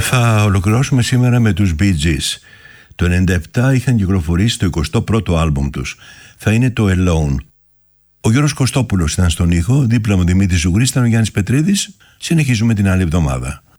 Θα ολοκληρώσουμε σήμερα με τους Bee Gees. Το 1997 είχαν κυκλοφορήσει το 21ο άλμπουμ τους. Θα είναι το Alone. Ο Γιώργος Κωστόπουλος ήταν στον ήχο, δίπλα μου Δημήτρης Ζουγρής, ήταν ο Γιάννης Πετρίδης. Συνεχίζουμε την άλλη εβδομάδα.